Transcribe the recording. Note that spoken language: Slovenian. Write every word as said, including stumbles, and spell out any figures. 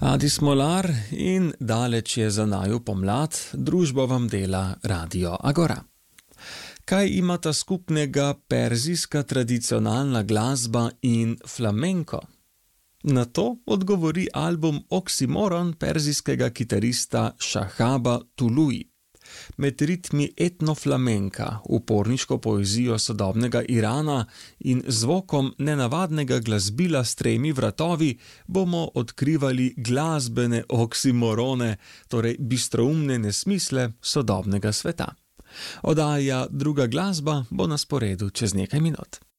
Adi Smolar in daleč je za naju pomlad, družbo vam dela Radio Agora. Kaj imata skupnega perzijska tradicionalna glasba in flamenko? Na to odgovori album Oksimoron perzijskega kitarista Shahaba Tuluji. Med ritmi etnoflamenka, uporniško poezijo sodobnega Irana in zvokom nenavadnega glasbila s tremi vratovi bomo odkrivali glasbene oksimorone, torej bistroumne nesmisle sodobnega sveta. Oddaja Druga glasba bo na sporedu čez nekaj minut.